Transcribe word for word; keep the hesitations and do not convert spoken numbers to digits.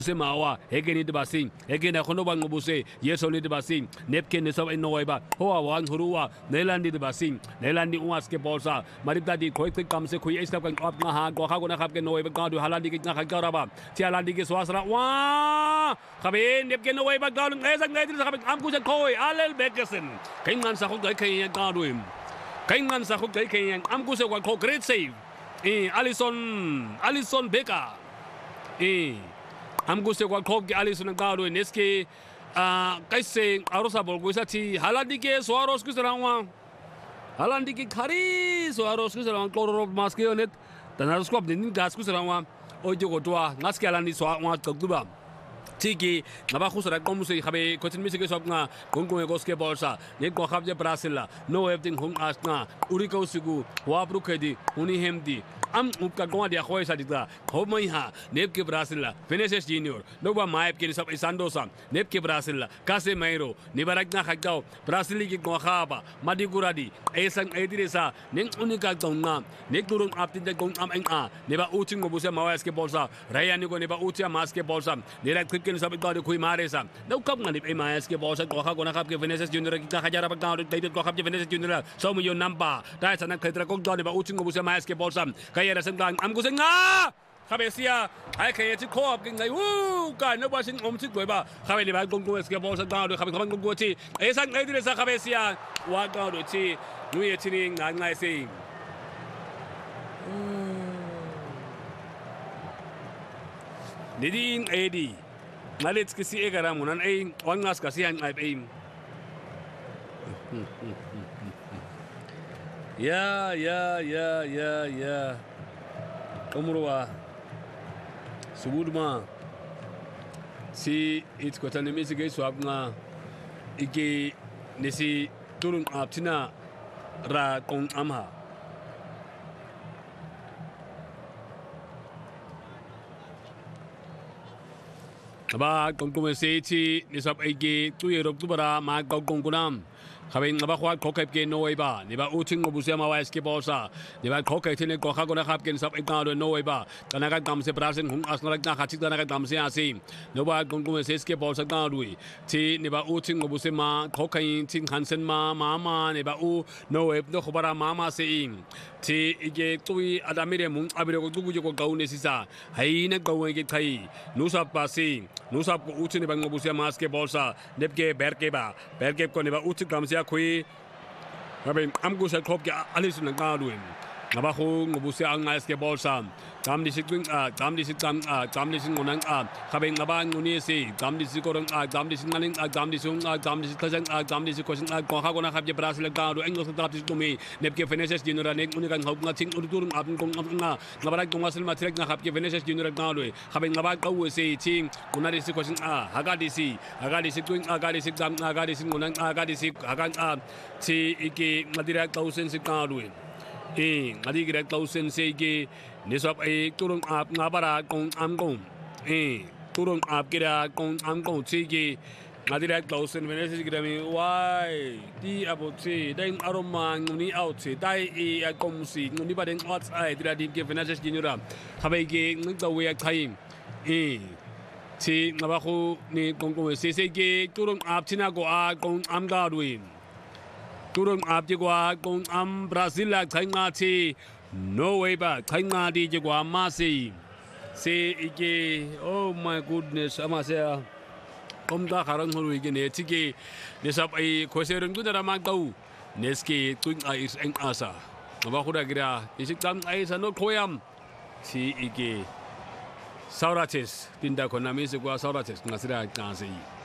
Semawa, again the Basing, again a Honoban Buse, yes only the Basing, Nepkin is of Noeba, Hoa Wang Hurua, Nelandi the Basing, Nelandi Uaske Bolsa, Marita di quickly comes a quick up and up Naha, Gohagona Hakan Noeva, God to Halandi Nahagaraba, Tialandi Swasra, Wah, Habin, Nepkin away back down, as a native Amkusa Koi, Alel Beckerson, Kingan Sahuk Kay and Godwim, Kingan Sahuk Kay and Amkusa were called great save. Eh, Alison, Alison Baker. Eh. हम कुछ एक खोप के आली सुनने का और इसके कैसे आरोसा बोल कोई साथी हालांकि के स्वारोस कुछ रहा हालांकि के खारी स्वारोस कुछ रहा क्लोरोप मास्क के उन्हें तनारोस को अपने दिन गास कुछ रहा और जो कोटवा नास के आलांकि स्वार वहाँ कब्दुबा ठीक है नबा खुश रहा कौन से खबे कुछ नहीं मिसे सब ना कौन कौन एक उसके बॉल सा ये को खाब जब ब्राज़ील नो एवरिथिंग हम आज ना उरी को उसी को वाप रुके दी उन्हीं हम दी am upka gwa dia khoy sa dita homai ha nep ke Brazil Vinicius Junior loba maip ke sab Sandosa nep ke Brazil Casemiro ni barak na khagao Brazil ki gwa khaba madi guradi esang ediresa ning unika tongna nek turun aptin de gong am ang a ne ba uting mo busa mawas ke bolsa Ryan ko ne ba utia mas ke bolsa ne rak quick ke sab ko de khui mare sa no kap ngani e mas ke bolsa gwa kha gona khap ke Vinicius Junior ki ta khajara ba ta de ko khap ke Vinicius Junior so mo yo namba dai sa na khaitra ko de ba uting mo busa mas ke bolsa kaya ra sang am ko sang nga Kabesia ai kaya chi ko ap ngai u ka no ba sing om chi doi ba khabe ni ba gong ko ke bolsa ta do khabe khabe gong ko chi e sang ngai dire sa Kabesia wa ga do chi nu ye chi ni ngai ngai sing Nidin Edi Nalit kasi e gara munan ay wangas kasi ang ay aim Ya ya ya ya ya Umruwa Subudma Si it's got an image against Wabna Ike Nisi Turun Aptina Ra Kong Amha Aba kung kumesiti ni sab igi tuye rok tubara ma kong kong kunam Khabing aba khwat khokep ke noy ba ni ba uting mo busia ma wais ke bolsa ni ba khokep thine ko kha gona khap ke sab ikna do noy ba tanaka kam se Brazil hung asna na kha chik tanaka kam se asi no ba kong kumesis ke bolsa ka dui ti ni ba uting mo busia ma khokai ting hansen ma mama ni ba u noy no khobara mama se in ti ige tui adamire mung abire ko tugu ko gaune sisa haina gawe ke thai nu sab pasi nu sab ko uting ni ba busia mas ke bolsa nepke berke ba berke ko ni ba uting kam se Kui Rabin Amgusa Klop Alison and Garduin Nabaho Nobusia Angas ke bolsa Tam di sikring a tam di sikam a tam di singunang a Khabing Naban Unisi tam di sikorang a tam di singaling a tam di sung a tam di sikasang a tam di sikosang a ko ha ko na khab je Brazil Gardu Englos trap to me nepke Vinicius Junior nek unikan hau nga ting uturung apun kong nga nabarak kong asal matrek na khab ke Vinicius Junior Gardu Khabing Nabak kaw si ting kunari sikosang a haga di si haga di sikring a haga di sikam a haga di singunang a haga di sik hagan a si iki ngadira kausen si Gardu eh ngadi gira kausen se ki nisap ay turun ap nga para kung amkong eh turun ap kira kung amkong si ki ngadi gira kausen Vinicius gira mi why di abot si dai aroma nguni out si dai i akom si nguni ba ding out ai dira di ke Vinicius Junior khabai ki ng dawe ak thai eh si ngaba ni kung kung si si ki turun ap china ko a kung am ga duin turun ap ji kwa kung am Brazil la thai nga chi no way ba thai nga di ji kwa ma si si ike oh my goodness ama se kom da kharang holu ike ne chi ki ne sab ai khoserung tu dara ma kau neski tuing ai is eng asa ngaba khuda gira isik tam ai sa no khoyam si ike Saurates tinda konami se kwa Saurates ngasira kansi